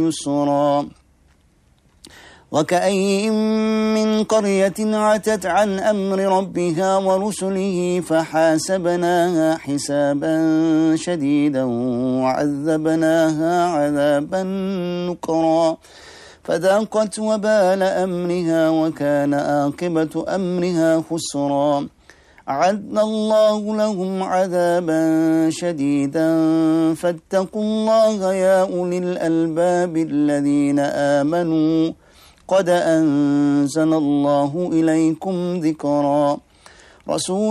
يسرا وكأي من قرية عتت عن أمر ربها ورسله فحاسبناها حسابا شديدا وعذبناها عذابا نكرا فذاقت وبال أمرها وكان عاقبة أمرها خسرا أعد الله لهم عذابا شديدا فاتقوا الله يا أولي الألباب الذين آمنوا قد أنزل الله إليكم ذكرا رسول